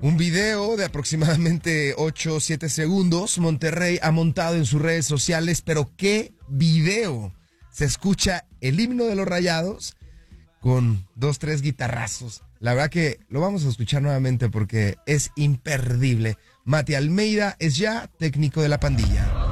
Un video de aproximadamente 8 o 7 segundos, Monterrey ha montado en sus redes sociales, pero ¿qué video? Se escucha el himno de los Rayados con 2, 3 guitarrazos. La verdad que lo vamos a escuchar nuevamente porque es imperdible. Mati Almeida es ya técnico de la pandilla.